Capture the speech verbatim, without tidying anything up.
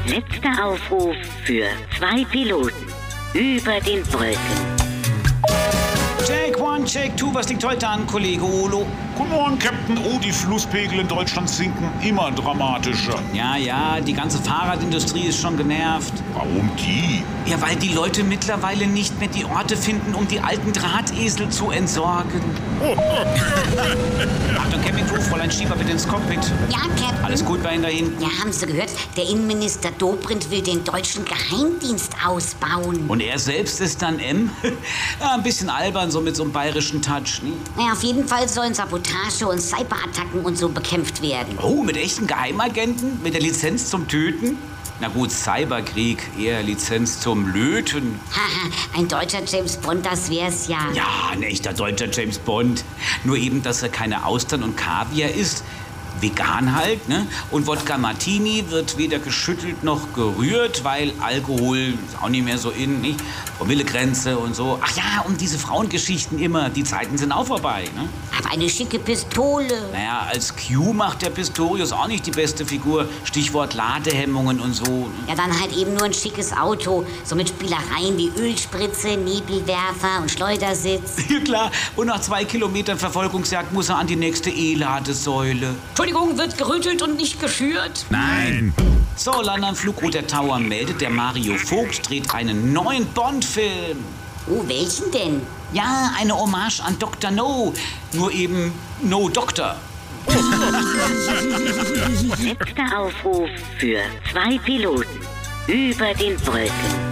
Letzter Aufruf für zwei Piloten über den Brücken. Take one, take two, was liegt heute an, Kollege Olo? Guten Morgen, Captain. Oh, die Flusspegel in Deutschland sinken immer dramatischer. Ja, ja, die ganze Fahrradindustrie ist schon genervt. Warum die? Ja, weil die Leute mittlerweile nicht mehr die Orte finden, um die alten Drahtesel zu entsorgen. Achtung, Campingcrew, Fräulein Schieber, bitte ins Cockpit. Ja, Captain. Alles gut bei Ihnen da hinten? Ja, haben Sie gehört? Der Innenminister Dobrindt will den deutschen Geheimdienst ausbauen. Und er selbst ist dann M? Ja, ein bisschen albern, so mit so einem bayerischen Touch, ne? Ja, auf jeden Fall sollen Sabotage und Cyberattacken und so bekämpft werden. Oh, mit echten Geheimagenten? Mit der Lizenz zum Töten? Na gut, Cyberkrieg, eher Lizenz zum Löten. Haha, ein deutscher James Bond, das wär's ja. Ja, ein echter deutscher James Bond. Nur eben, dass er keine Austern und Kaviar isst. Vegan halt, ne? Und Wodka Martini wird weder geschüttelt noch gerührt, weil Alkohol ist auch nicht mehr so in, nicht? Promillegrenze und so. Ach ja, und diese Frauengeschichten immer, die Zeiten sind auch vorbei, ne? Aber eine schicke Pistole. Naja, als Q macht der Pistorius auch nicht die beste Figur. Stichwort Ladehemmungen und so. Ja, dann halt eben nur ein schickes Auto. So mit Spielereien wie Ölspritze, Nebelwerfer und Schleudersitz. Ja klar, und nach zwei Kilometern Verfolgungsjagd muss er an die nächste E-Ladesäule. Entschuldigung, wird gerüttelt und nicht geschürt? Nein. So, London Flugroute Tower meldet, der Mario Vogt dreht einen neuen Bond-Film. Oh, welchen denn? Ja, eine Hommage an Doktor No, nur eben No Doctor. Letzter Aufruf für zwei Piloten über den Brücken.